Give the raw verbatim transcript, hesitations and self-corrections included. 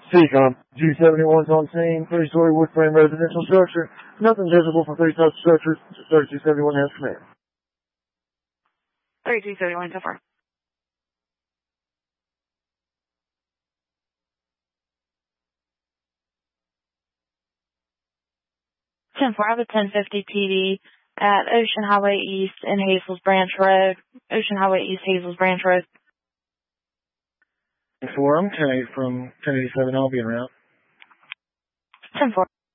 C-Com, G seventy-one's on scene, three-story wood frame residential structure. Nothing visible from three types of structures. thirty-two seventy-one has command. thirty-two seventy-one so far. ten four, I have a ten fifty T V at Ocean Highway East and Hazels Branch Road. Ocean Highway East, Hazels Branch Road. ten four, I'm ten eight from ten eighty-seven. I'll be en route. ten four.